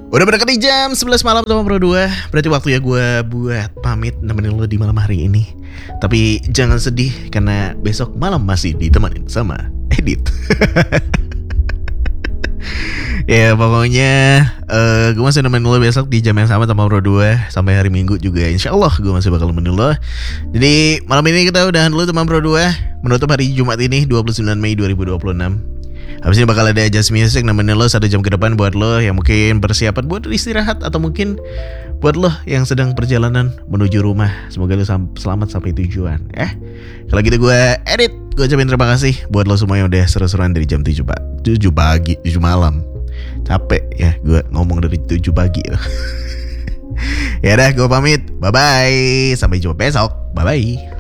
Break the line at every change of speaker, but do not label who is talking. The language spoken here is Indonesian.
Udah mendekati jam 11 malam teman Bro 2. Berarti waktunya gue buat pamit nemenin lo di malam hari ini. Tapi jangan sedih karena besok malam masih ditemenin sama Edit. Ya pokoknya gue masih nemenin lo besok di jam yang sama teman Bro 2. Sampai hari Minggu juga insya Allah gue masih bakal nemenin lo. Jadi malam ini kita udahan dulu teman Bro 2. Menutup hari Jumat ini 29 Mei 2026. Habis ini bakal ada Just Music nemenin lo 1 jam ke depan buat lo yang mungkin persiapan buat istirahat atau mungkin buat lo yang sedang perjalanan menuju rumah. Semoga lo selamat sampai tujuan ya. Kalau gitu gue Edit, gue ucapin terima kasih buat lo semua yang udah seru-seruan dari jam 7 pagi, 7 malam. Capek ya gue ngomong dari 7 pagi. Ya udah gue pamit. Bye bye. Sampai jumpa besok. Bye bye.